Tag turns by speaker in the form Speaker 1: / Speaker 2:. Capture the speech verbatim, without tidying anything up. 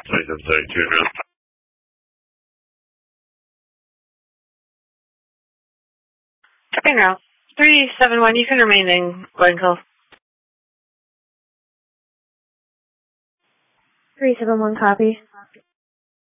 Speaker 1: twenty-seven thirty-two in route.
Speaker 2: En route. three seven one, you can remain in Glencoe.
Speaker 3: three seven one, copy.